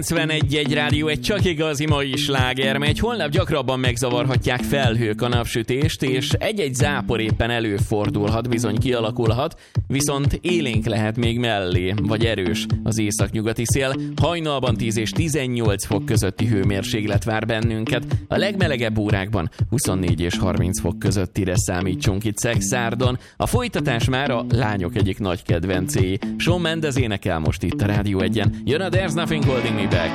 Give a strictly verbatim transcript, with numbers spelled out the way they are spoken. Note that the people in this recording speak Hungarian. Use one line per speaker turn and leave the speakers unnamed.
kilencvenegy egy Rádió, egy csak igazi mai sláger megy. Holnap gyakrabban megzavarhatják felhők a napsütést, és egy-egy zápor éppen előfordulhat, bizony kialakulhat, viszont élénk lehet még mellé, vagy erős az északnyugati szél. Hajnalban tíz és tizennyolc fok közötti hőmérséklet vár bennünket. A legmelegebb órákban huszonnégy és harminc fok közöttire számítsunk itt Szekszárdon. A folytatás már a lányok egyik nagy kedvencéi. Shawn Mendes énekel most itt a Rádió egyen. Jön a There's Nothing Holding Me Back.